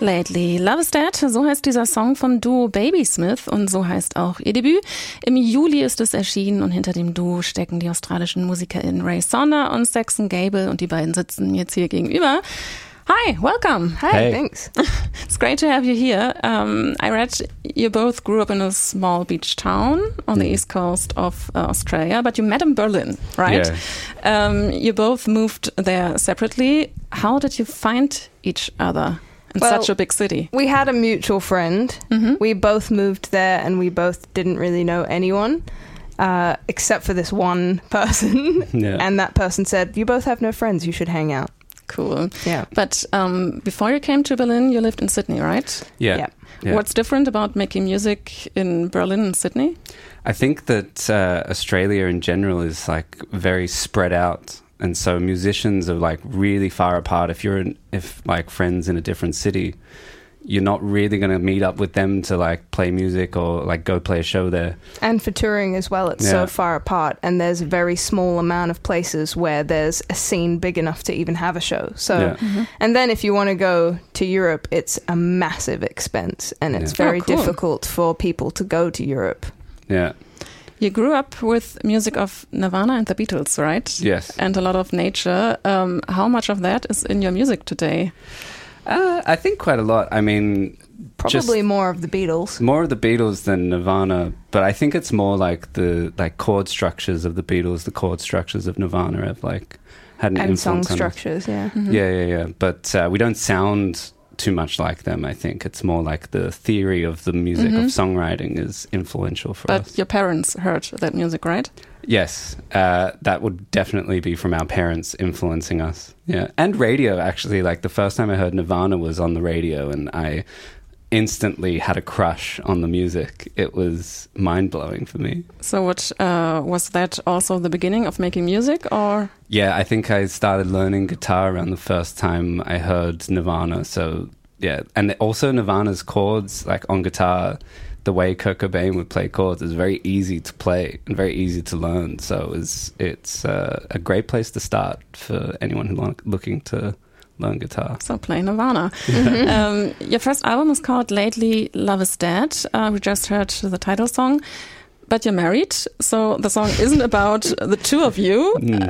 Lately Love is Dead, so heißt dieser Song vom Duo Babysmith und so heißt auch ihr Debüt. Im Juli ist es erschienen und hinter dem Duo stecken die australischen MusikerInnen Ray Sonder und Saxon Gable und die beiden sitzen jetzt hier gegenüber. Hi, welcome. Hi, hey. Thanks. It's great to have you here. I read you both grew up in a small beach town on the east coast of Australia, but you met in Berlin, right? Yeah. You both moved there separately. How did you find each other in such a big city? We had a mutual friend. Mm-hmm. We both moved there and we both didn't really know anyone. Except for this one person. Yeah. And that person said, you both have no friends, you should hang out. Cool. Yeah. But before you came to Berlin, you lived in Sydney, right? Yeah. What's different about making music in Berlin and Sydney? I think that Australia in general is like very spread out. And so musicians are like really far apart. If like friends in a different city, you're not really going to meet up with them to like play music or like go play a show there. And for touring as well, it's so far apart and there's a very small amount of places where there's a scene big enough to even have a show. So, and then if you want to go to Europe, it's a massive expense and it's very difficult for people to go to Europe. Yeah. You grew up with music of Nirvana and the Beatles, right? Yes. And a lot of nature. How much of that is in your music today? I think quite a lot. I mean, probably more of the Beatles. More of the Beatles than Nirvana, but I think it's more like the chord structures of the Beatles, the chord structures of Nirvana have like had an influence song on structures, us. Yeah. But we don't sound too much like them. I think it's more like the theory of the music of songwriting is influential for us. But your parents heard that music, right? Yes, that would definitely be from our parents influencing us. Yeah, and radio, actually. Like the first time I heard Nirvana was on the radio and I instantly had a crush on the music. It was mind-blowing for me. So what was that also the beginning of making music, or? Yeah, I think I started learning guitar around the first time I heard Nirvana. So yeah, and also Nirvana's chords, like on guitar, the way Kurt Cobain would play chords is very easy to play and very easy to learn. So it's a great place to start for anyone who's looking to learn guitar. So play Nirvana. Your first album is called Lately Love is Dead. We just heard the title song. But you're married, so the song isn't about the two of you.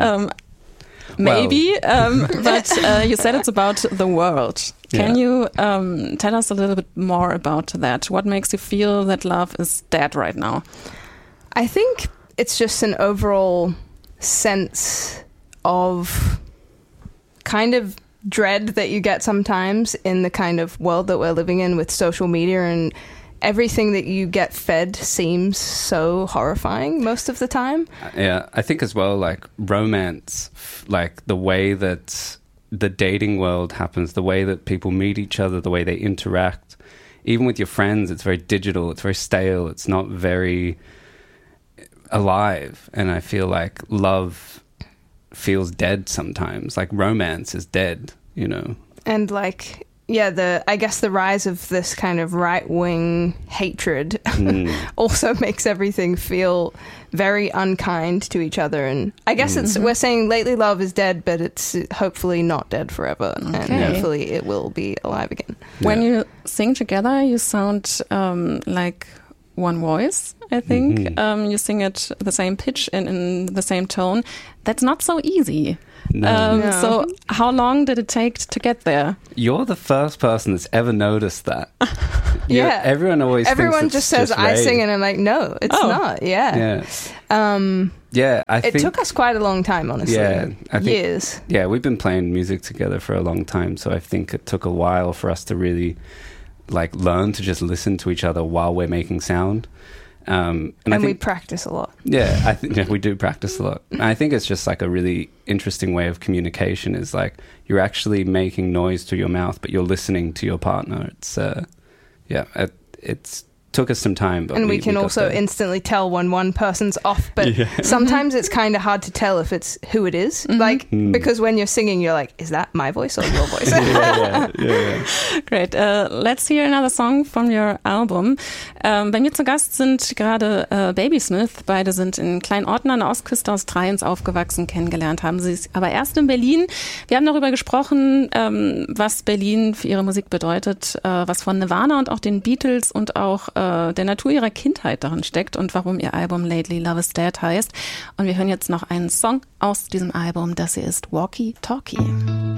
Maybe, but you said it's about the world. Can you tell us a little bit more about that? What makes you feel that love is dead right now? I think it's just an overall sense of kind of dread that you get sometimes in the kind of world that we're living in with social media, and everything that you get fed seems so horrifying most of the time. Yeah, I think as well, like romance, like the way that the dating world happens, the way that people meet each other, the way they interact, even with your friends, it's very digital, it's very stale, it's not very alive. And I feel like love feels dead sometimes, like romance is dead, you know. And like, yeah, I guess the rise of this kind of right-wing hatred also makes everything feel very unkind to each other. And I guess we're saying lately love is dead, but it's hopefully not dead forever. And hopefully it will be alive again. When you sing together, you sound like one voice, I think. You sing at the same pitch and in the same tone. That's not so easy. No. So how long did it take to get there? You're the first person that's ever noticed that. Everyone always Everyone thinks just says I sing, and I'm like, no, it's not. I think it took us quite a long time, honestly. Yeah, I think, years. Yeah, we've been playing music together for a long time, so I think it took a while for us to really like learn to just listen to each other while we're making sound. And I think, we practice a lot. Yeah, I think we do practice a lot. And I think it's just like a really interesting way of communication is like you're actually making noise through your mouth, but you're listening to your partner. It's it's took us some time. But and we can got also there. instantly tell when one person's off, but sometimes it's kind of hard to tell if it's who it is. Like, because when you're singing, you're like, is that my voice or your voice? Great. Let's hear another song from your album. Bei mir zu Gast sind gerade Baby Smith. Beide sind in kleinen Orten an der Ostküste Australiens aufgewachsen. Kennengelernt haben sie es aber erst in Berlin. Wir haben darüber gesprochen, was Berlin für ihre Musik bedeutet, was von Nirvana und auch den Beatles und auch der Natur ihrer Kindheit darin steckt und warum ihr Album Lately Love Is Dead heißt. Und wir hören jetzt noch einen Song aus diesem Album. Das hier ist Walkie Talkie.